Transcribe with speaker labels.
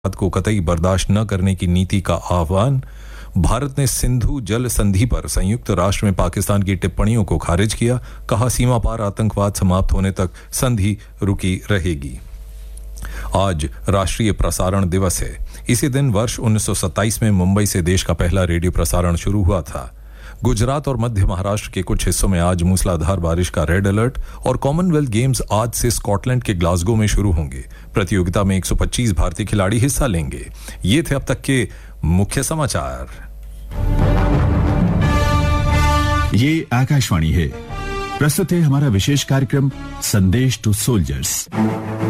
Speaker 1: को कतई बर्दाश्त न करने की नीति का आह्वान। भारत ने सिंधु जल संधि पर संयुक्त राष्ट्र में पाकिस्तान की टिप्पणियों को खारिज किया। कहा, सीमा पार आतंकवाद समाप्त होने तक संधि रुकी रहेगी। आज राष्ट्रीय प्रसारण दिवस है। इसी दिन वर्ष 1927 में मुंबई से देश का पहला रेडियो प्रसारण शुरू हुआ था। गुजरात और मध्य महाराष्ट्र के कुछ हिस्सों में आज मूसलाधार बारिश का रेड अलर्ट। और कॉमनवेल्थ गेम्स आज से स्कॉटलैंड के ग्लासगो में शुरू होंगे। प्रतियोगिता में 125 भारतीय खिलाड़ी हिस्सा लेंगे। ये थे अब तक के मुख्य समाचार।
Speaker 2: ये आकाशवाणी है। प्रस्तुत है हमारा विशेष कार्यक्रम संदेश टू सोल्जर्स।